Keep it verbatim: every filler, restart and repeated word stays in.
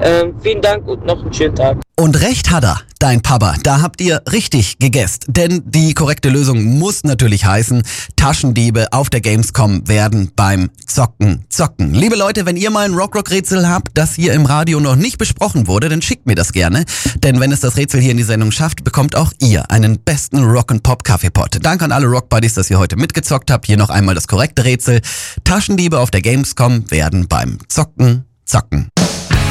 Ähm, vielen Dank und noch einen schönen Tag. Und recht hat er, dein Papa. Da habt ihr richtig gegessen. Denn die korrekte Lösung muss natürlich heißen, Taschendiebe auf der Gamescom werden beim Zocken zocken. Liebe Leute, wenn ihr mal ein Rock-Rock-Rätsel habt, das hier im Radio noch nicht besprochen wurde, dann schickt mir das gerne. Denn wenn es das Rätsel hier in die Sendung schafft, bekommt auch ihr einen besten Rock-and-Pop-Kaffeepot. Danke an alle Rock-Buddies, dass ihr heute mitgezockt habt. Hier noch einmal das korrekte Rätsel. Taschendiebe auf der Gamescom werden beim Zocken zocken.